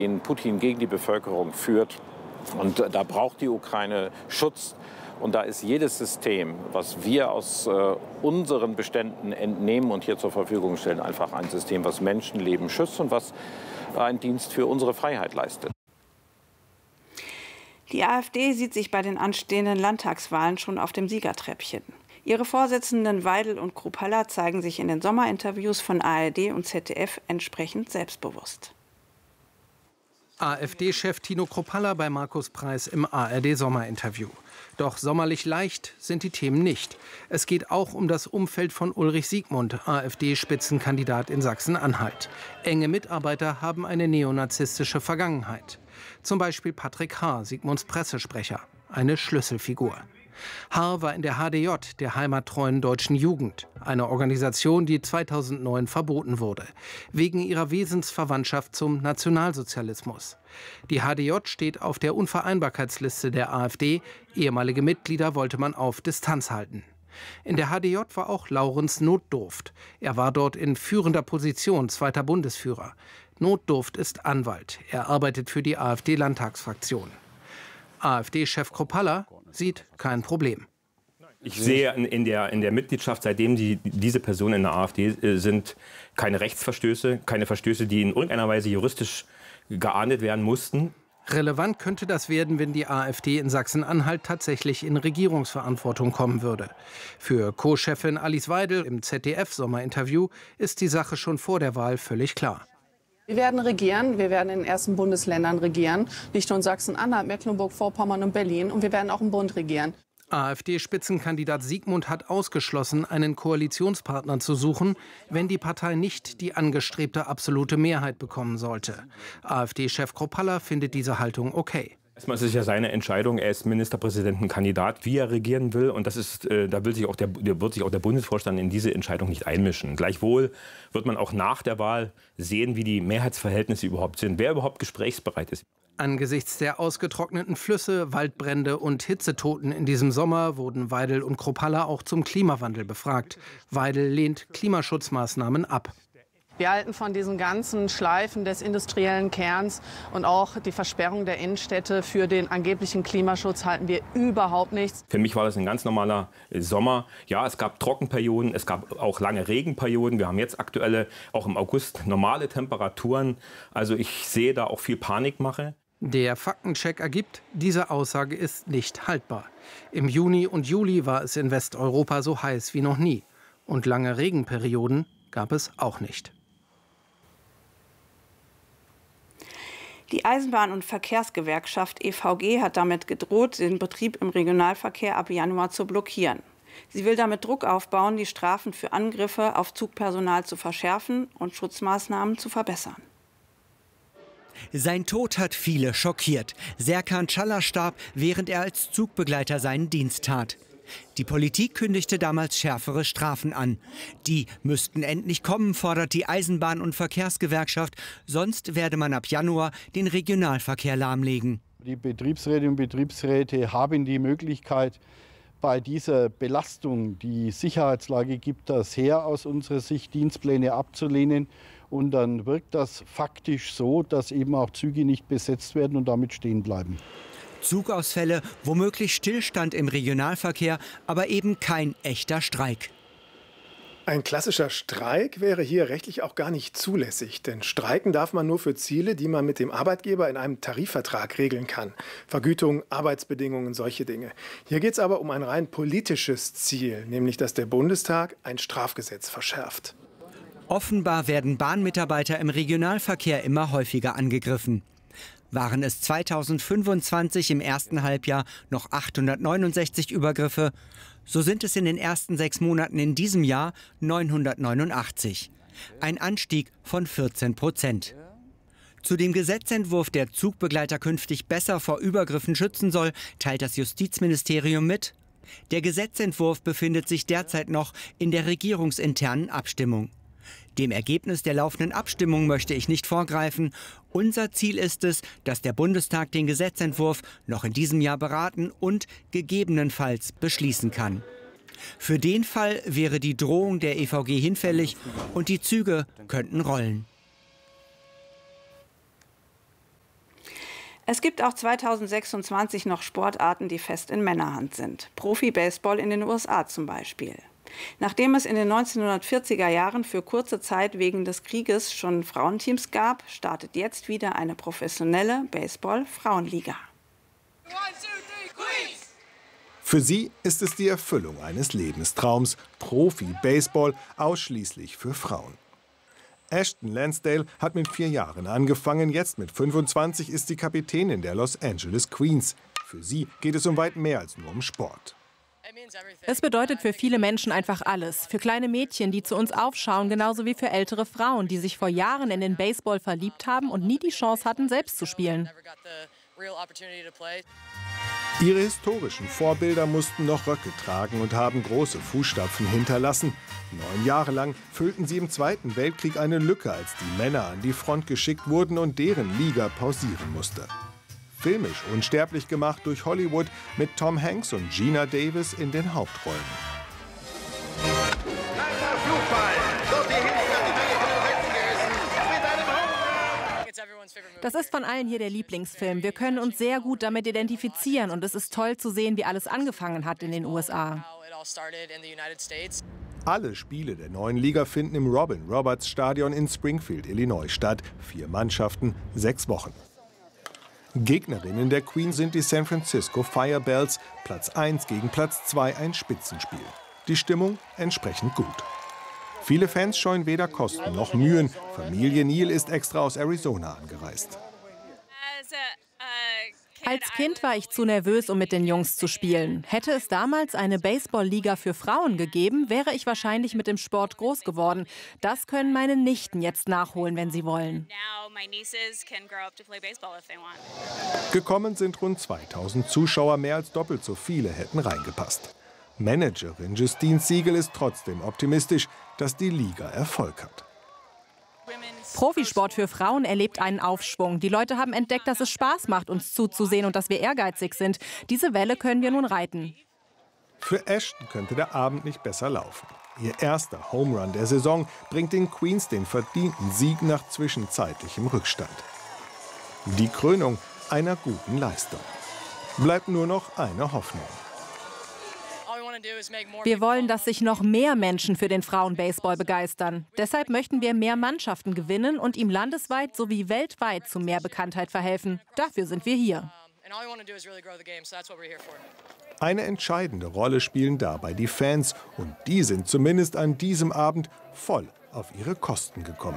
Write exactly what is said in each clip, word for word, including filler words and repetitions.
den Putin gegen die Bevölkerung führt. Und da braucht die Ukraine Schutz. Und da ist jedes System, was wir aus äh, unseren Beständen entnehmen und hier zur Verfügung stellen, einfach ein System, was Menschenleben schützt und was einen Dienst für unsere Freiheit leistet. Die AfD sieht sich bei den anstehenden Landtagswahlen schon auf dem Siegertreppchen. Ihre Vorsitzenden Weidel und Kruppalla zeigen sich in den Sommerinterviews von A R D und Z D F entsprechend selbstbewusst. AfD-Chef Tino Kruppalla bei Markus Preis im A R D-Sommerinterview. Doch sommerlich leicht sind die Themen nicht. Es geht auch um das Umfeld von Ulrich Siegmund, AfD-Spitzenkandidat in Sachsen-Anhalt. Enge Mitarbeiter haben eine neonazistische Vergangenheit. Zum Beispiel Patrick Haar, Siegmunds Pressesprecher, eine Schlüsselfigur. Haar war in der H D J, der heimattreuen Deutschen Jugend, eine Organisation, die zweitausendneun verboten wurde, wegen ihrer Wesensverwandtschaft zum Nationalsozialismus. Die H D J steht auf der Unvereinbarkeitsliste der AfD, ehemalige Mitglieder wollte man auf Distanz halten. In der H D J war auch Laurenz Notdurft. Er war dort in führender Position, zweiter Bundesführer. Notdurft ist Anwalt, er arbeitet für die AfD-Landtagsfraktion. AfD-Chef Kruppalla sieht kein Problem. Ich sehe in der, in der Mitgliedschaft, seitdem die, diese Personen in der AfD sind, keine Rechtsverstöße, keine Verstöße, die in irgendeiner Weise juristisch geahndet werden mussten. Relevant könnte das werden, wenn die AfD in Sachsen-Anhalt tatsächlich in Regierungsverantwortung kommen würde. Für Co-Chefin Alice Weidel im Z D F-Sommerinterview ist die Sache schon vor der Wahl völlig klar. Wir werden regieren, wir werden in den ersten Bundesländern regieren, nicht nur in Sachsen-Anhalt, Mecklenburg-Vorpommern und Berlin, und wir werden auch im Bund regieren. AfD-Spitzenkandidat Siegmund hat ausgeschlossen, einen Koalitionspartner zu suchen, wenn die Partei nicht die angestrebte absolute Mehrheit bekommen sollte. AfD-Chef Kruppalla findet diese Haltung okay. Erstmal ist es ja seine Entscheidung, er ist Ministerpräsidentenkandidat, wie er regieren will. Und das ist, äh, da will sich auch der, wird sich auch der Bundesvorstand in diese Entscheidung nicht einmischen. Gleichwohl wird man auch nach der Wahl sehen, wie die Mehrheitsverhältnisse überhaupt sind, wer überhaupt gesprächsbereit ist. Angesichts der ausgetrockneten Flüsse, Waldbrände und Hitzetoten in diesem Sommer wurden Weidel und Kruppalla auch zum Klimawandel befragt. Weidel lehnt Klimaschutzmaßnahmen ab. Wir halten von diesen ganzen Schleifen des industriellen Kerns und auch die Versperrung der Innenstädte für den angeblichen Klimaschutz halten wir überhaupt nichts. Für mich war das ein ganz normaler Sommer. Ja, es gab Trockenperioden, es gab auch lange Regenperioden. Wir haben jetzt aktuelle, auch im August, normale Temperaturen. Also ich sehe da auch viel Panikmache. Der Faktencheck ergibt, diese Aussage ist nicht haltbar. Im Juni und Juli war es in Westeuropa so heiß wie noch nie. Und lange Regenperioden gab es auch nicht. Die Eisenbahn- und Verkehrsgewerkschaft E V G hat damit gedroht, den Betrieb im Regionalverkehr ab Januar zu blockieren. Sie will damit Druck aufbauen, die Strafen für Angriffe auf Zugpersonal zu verschärfen und Schutzmaßnahmen zu verbessern. Sein Tod hat viele schockiert. Serkan Çalla starb, während er als Zugbegleiter seinen Dienst tat. Die Politik kündigte damals schärfere Strafen an. Die müssten endlich kommen, fordert die Eisenbahn- und Verkehrsgewerkschaft. Sonst werde man ab Januar den Regionalverkehr lahmlegen. Die Betriebsräte und Betriebsräte haben die Möglichkeit, bei dieser Belastung, die Sicherheitslage gibt das her, aus unserer Sicht Dienstpläne abzulehnen. Und dann wirkt das faktisch so, dass eben auch Züge nicht besetzt werden und damit stehen bleiben. Zugausfälle, womöglich Stillstand im Regionalverkehr, aber eben kein echter Streik. Ein klassischer Streik wäre hier rechtlich auch gar nicht zulässig, denn streiken darf man nur für Ziele, die man mit dem Arbeitgeber in einem Tarifvertrag regeln kann. Vergütung, Arbeitsbedingungen, solche Dinge. Hier geht es aber um ein rein politisches Ziel, nämlich dass der Bundestag ein Strafgesetz verschärft. Offenbar werden Bahnmitarbeiter im Regionalverkehr immer häufiger angegriffen. Waren es zweitausendfünfundzwanzig im ersten Halbjahr noch achthundertneunundsechzig Übergriffe, so sind es in den ersten sechs Monaten in diesem Jahr neunhundertneunundachtzig. Ein Anstieg von vierzehn Prozent. Zu dem Gesetzentwurf, der Zugbegleiter künftig besser vor Übergriffen schützen soll, teilt das Justizministerium mit: Der Gesetzentwurf befindet sich derzeit noch in der regierungsinternen Abstimmung. Dem Ergebnis der laufenden Abstimmung möchte ich nicht vorgreifen. Unser Ziel ist es, dass der Bundestag den Gesetzentwurf noch in diesem Jahr beraten und gegebenenfalls beschließen kann. Für den Fall wäre die Drohung der E V G hinfällig und die Züge könnten rollen. Es gibt auch zweitausendsechsundzwanzig noch Sportarten, die fest in Männerhand sind. Profi-Baseball in den U S A zum Beispiel. Nachdem es in den neunzehnhundertvierziger Jahren für kurze Zeit wegen des Krieges schon Frauenteams gab, startet jetzt wieder eine professionelle Baseball-Frauenliga. Für sie ist es die Erfüllung eines Lebenstraums. Profi-Baseball ausschließlich für Frauen. Ashton Lansdale hat mit vier Jahren angefangen. Jetzt mit fünfundzwanzig ist sie Kapitänin der Los Angeles Queens. Für sie geht es um weit mehr als nur um Sport. Es bedeutet für viele Menschen einfach alles. Für kleine Mädchen, die zu uns aufschauen, genauso wie für ältere Frauen, die sich vor Jahren in den Baseball verliebt haben und nie die Chance hatten, selbst zu spielen. Ihre historischen Vorbilder mussten noch Röcke tragen und haben große Fußstapfen hinterlassen. Neun Jahre lang füllten sie im Zweiten Weltkrieg eine Lücke, als die Männer an die Front geschickt wurden und deren Liga pausieren musste. Filmisch unsterblich gemacht durch Hollywood mit Tom Hanks und Geena Davis in den Hauptrollen. Das ist von allen hier der Lieblingsfilm. Wir können uns sehr gut damit identifizieren und es ist toll zu sehen, wie alles angefangen hat in den U S A. Alle Spiele der neuen Liga finden im Robin Roberts Stadion in Springfield, Illinois statt. Vier Mannschaften, sechs Wochen. Gegnerinnen der Queen sind die San Francisco Firebells. Platz eins gegen Platz zwei, ein Spitzenspiel. Die Stimmung entsprechend gut. Viele Fans scheuen weder Kosten noch Mühen. Familie Neal ist extra aus Arizona angereist. Als Kind war ich zu nervös, um mit den Jungs zu spielen. Hätte es damals eine Baseball-Liga für Frauen gegeben, wäre ich wahrscheinlich mit dem Sport groß geworden. Das können meine Nichten jetzt nachholen, wenn sie wollen. Gekommen sind rund zweitausend Zuschauer, mehr als doppelt so viele hätten reingepasst. Managerin Justine Siegel ist trotzdem optimistisch, dass die Liga Erfolg hat. Profisport für Frauen erlebt einen Aufschwung. Die Leute haben entdeckt, dass es Spaß macht, uns zuzusehen und dass wir ehrgeizig sind. Diese Welle können wir nun reiten. Für Ashton könnte der Abend nicht besser laufen. Ihr erster Home Run der Saison bringt den Queens den verdienten Sieg nach zwischenzeitlichem Rückstand. Die Krönung einer guten Leistung. Bleibt nur noch eine Hoffnung. Wir wollen, dass sich noch mehr Menschen für den Frauenbaseball begeistern. Deshalb möchten wir mehr Mannschaften gewinnen und ihm landesweit sowie weltweit zu mehr Bekanntheit verhelfen. Dafür sind wir hier. Eine entscheidende Rolle spielen dabei die Fans. Und die sind zumindest an diesem Abend voll auf ihre Kosten gekommen.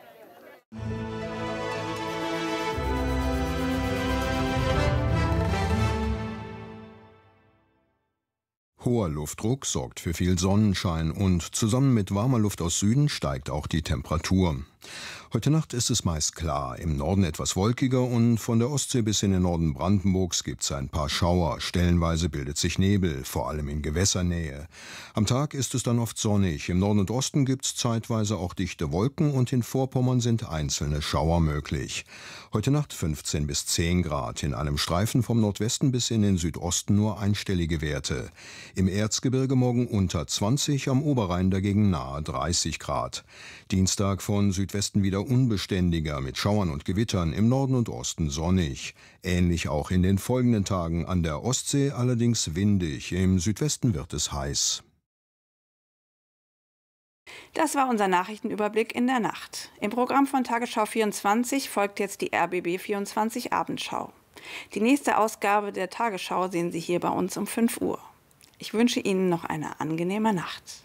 Hoher Luftdruck sorgt für viel Sonnenschein und zusammen mit warmer Luft aus Süden steigt auch die Temperatur. Heute Nacht ist es meist klar, im Norden etwas wolkiger und von der Ostsee bis in den Norden Brandenburgs gibt es ein paar Schauer. Stellenweise bildet sich Nebel, vor allem in Gewässernähe. Am Tag ist es dann oft sonnig. Im Norden und Osten gibt es zeitweise auch dichte Wolken und in Vorpommern sind einzelne Schauer möglich. Heute Nacht fünfzehn bis zehn Grad, in einem Streifen vom Nordwesten bis in den Südosten nur einstellige Werte. Im Erzgebirge morgen unter zwanzig, am Oberrhein dagegen nahe dreißig Grad. Dienstag von Südwesten wieder unbeständiger mit Schauern und Gewittern, im Norden und Osten sonnig. Ähnlich auch in den folgenden Tagen an der Ostsee, allerdings windig. Im Südwesten wird es heiß. Das war unser Nachrichtenüberblick in der Nacht. Im Programm von Tagesschau vierundzwanzig folgt jetzt die R B B vierundzwanzig Abendschau. Die nächste Ausgabe der Tagesschau sehen Sie hier bei uns um fünf Uhr. Ich wünsche Ihnen noch eine angenehme Nacht.